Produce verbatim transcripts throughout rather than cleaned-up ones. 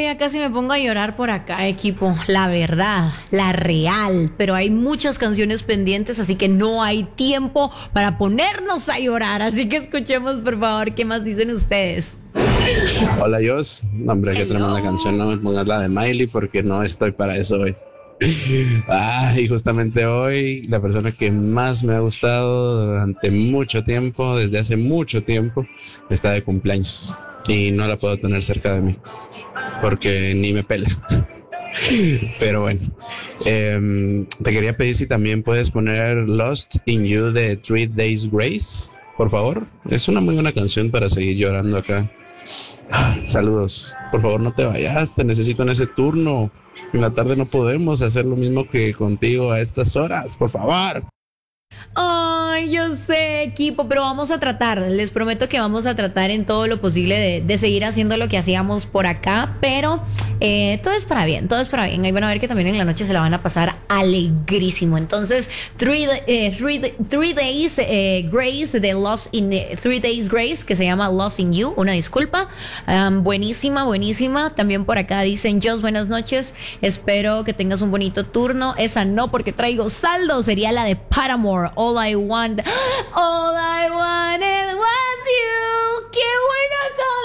ya casi me pongo a llorar por acá, equipo. La verdad, la real. Pero hay muchas canciones pendientes, así que no hay tiempo para ponernos a llorar. Así que escuchemos, por favor, qué más dicen ustedes. Hola, Jos. Hombre, qué tremenda canción. No me pongas la de Miley porque no estoy para eso hoy. Ah, y justamente hoy la persona que más me ha gustado durante mucho tiempo, desde hace mucho tiempo, está de cumpleaños y no la puedo tener cerca de mí porque ni me pela. Pero bueno, eh, te quería pedir si también puedes poner Lost in You de Three Days Grace, por favor. Es una muy buena canción para seguir llorando acá. Saludos, por favor no te vayas, te necesito en ese turno. En la tarde no podemos hacer lo mismo que contigo a estas horas, por favor. Ay, yo sé, equipo, pero vamos a tratar, les prometo que vamos a tratar en todo lo posible de, de seguir haciendo lo que hacíamos por acá, pero eh, todo es para bien, todo es para bien. Ahí van a ver que también en la noche se la van a pasar alegrísimo. Entonces, Three, eh, three, three Days eh, Grace de Lost in eh, Three Days Grace, que se llama Lost in You, una disculpa, um, buenísima, buenísima. También por acá dicen, Jos, buenas noches, espero que tengas un bonito turno. Esa no, porque traigo saldo, sería la de Paramore, All I Want, All I Wanted Was You. ¡Qué buena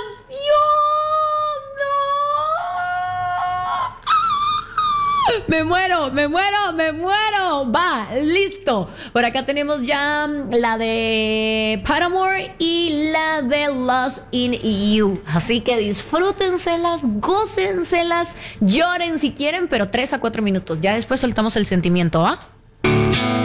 canción! ¡No! Me muero, me muero, me muero. Va, listo. Por acá tenemos ya la de Paramore y la de Lost in You. Así que disfrútenselas, gócenselas, lloren si quieren, pero tres a cuatro minutos. Ya después soltamos el sentimiento, ¿ah?